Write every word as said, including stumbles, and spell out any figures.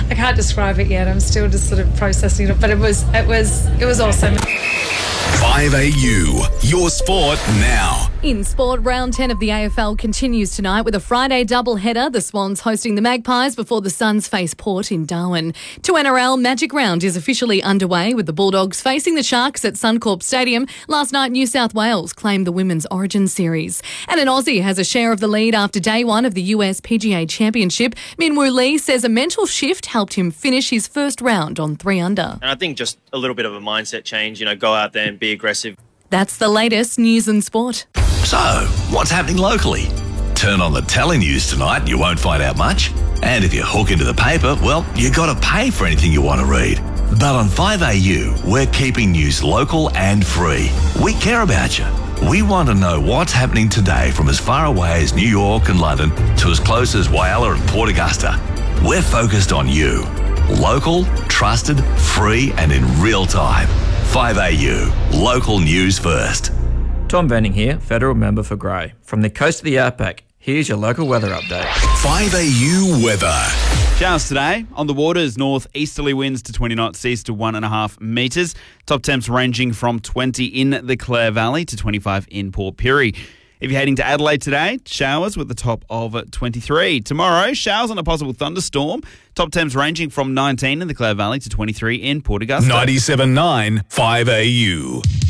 I can't describe it yet. I'm still just sort of processing it, but it was it was it was awesome. five A U, your sport now. In sport, round ten of the A F L continues tonight with a Friday doubleheader. The Swans hosting the Magpies before the Suns face Port in Darwin. To N R L, Magic Round is officially underway with the Bulldogs facing the Sharks at Suncorp Stadium. Last night, New South Wales claimed the Women's Origin Series. And an Aussie has a share of the lead after day one of the U S P G A Championship. Min Woo Lee says a mental shift helped him finish his first round on three under. And I think just a little bit of a mindset change, you know, go out there and be aggressive. That's the latest news and sport. So, what's happening locally? Turn on the telenews tonight and you won't find out much. And if you hook into the paper, well, you got to pay for anything you want to read. But on five A U, we're keeping news local and free. We care about you. We want to know what's happening today from as far away as New York and London to as close as Whyalla and Port Augusta. We're focused on you. Local, trusted, free and in real time. five A U, local news first. Tom Benning here, Federal Member for Grey. From the coast of the Outback, here's your local weather update. five A U weather. Showers today. On the waters, north-easterly winds to twenty knots, seas to one and a half metres. Top temps ranging from twenty in the Clare Valley to twenty-five in Port Pirie. If you're heading to Adelaide today, showers with the top of twenty-three. Tomorrow, showers and a possible thunderstorm. Top temps ranging from nineteen in the Clare Valley to twenty-three in Port Augusta. ninety-seven point nine five A U.